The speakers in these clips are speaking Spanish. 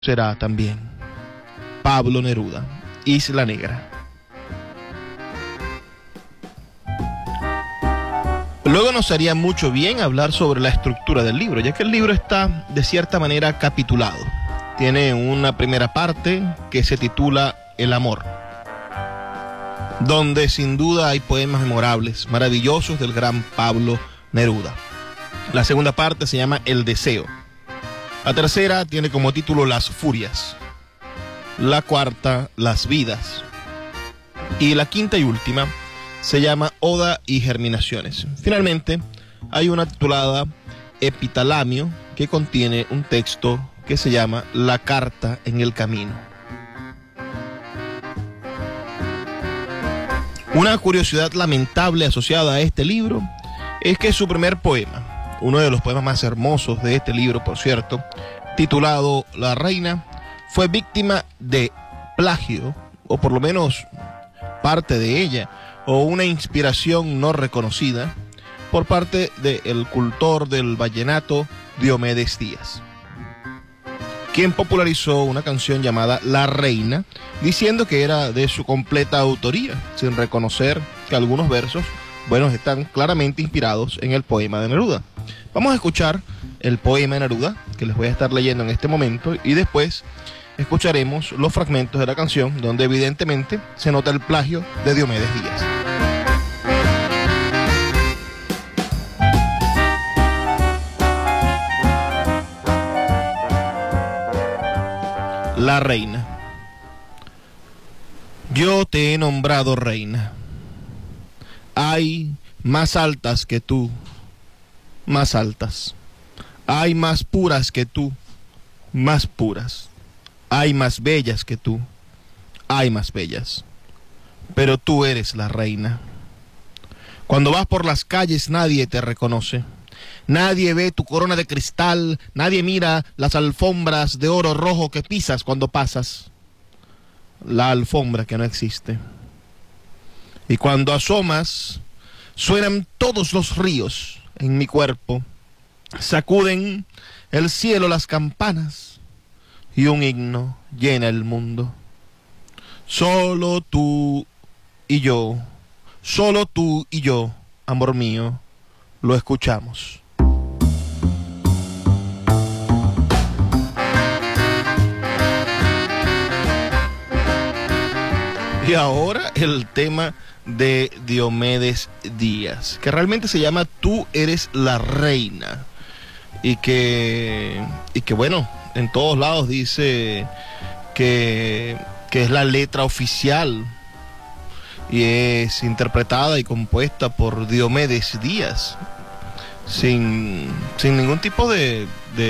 será también Pablo Neruda, Isla Negra. Luego nos haría mucho bien hablar sobre la estructura del libro, ya que el libro está de cierta manera capitulado. Tiene una primera parte que se titula El amor, donde sin duda hay poemas memorables, maravillosos del gran Pablo Neruda. La segunda parte se llama El deseo. La tercera tiene como título Las furias. La cuarta, Las vidas. Y la quinta y última se llama Oda y germinaciones. Finalmente, hay una titulada Epitalamio, que contiene un texto que se llama La carta en el camino. Una curiosidad lamentable asociada a este libro es que su primer poema, uno de los poemas más hermosos de este libro, por cierto, titulado La Reina, fue víctima de plagio, o por lo menos parte de ella, o una inspiración no reconocida, por parte del cultor del vallenato Diomedes Díaz, quien popularizó una canción llamada La Reina, diciendo que era de su completa autoría, sin reconocer que algunos versos, están claramente inspirados en el poema de Neruda. Vamos a escuchar el poema de Neruda, que les voy a estar leyendo en este momento, y después escucharemos los fragmentos de la canción, donde evidentemente se nota el plagio de Diomedes Díaz. La reina. Yo te he nombrado reina. Hay más altas que tú, más altas. Hay más puras que tú, más puras. Hay más bellas que tú, hay más bellas. Pero tú eres la reina. Cuando vas por las calles nadie te reconoce. Nadie ve tu corona de cristal, nadie mira las alfombras de oro rojo que pisas cuando pasas. La alfombra que no existe. Y cuando asomas, suenan todos los ríos en mi cuerpo. Sacuden el cielo las campanas y un himno llena el mundo. Solo tú y yo, amor mío, lo escuchamos. Y ahora el tema de Diomedes Díaz, que realmente se llama Tú eres la reina, y que bueno, en todos lados dice que es la letra oficial y es interpretada y compuesta por Diomedes Díaz, sin ningún tipo de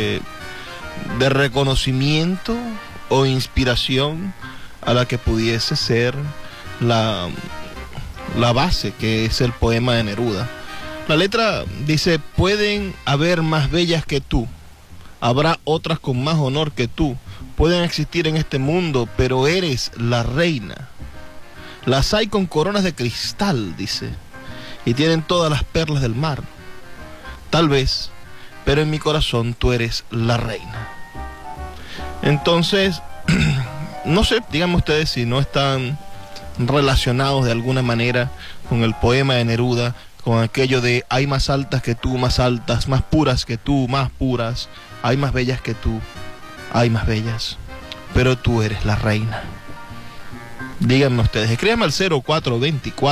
reconocimiento o inspiración a la que pudiese ser la base, que es el poema de Neruda. La letra dice: pueden haber más bellas que tú, habrá otras con más honor que tú, pueden existir en este mundo, pero eres la reina. Las hay con coronas de cristal, dice, y tienen todas las perlas del mar. Tal vez, pero en mi corazón tú eres la reina. Entonces, no sé, díganme ustedes si no están relacionados de alguna manera con el poema de Neruda, con aquello de hay más altas que tú, más altas, más puras que tú, más puras, hay más bellas que tú, hay más bellas, pero tú eres la reina. Díganme ustedes, escríbanme al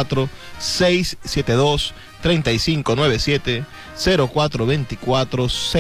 0424-672-3597, 0424-6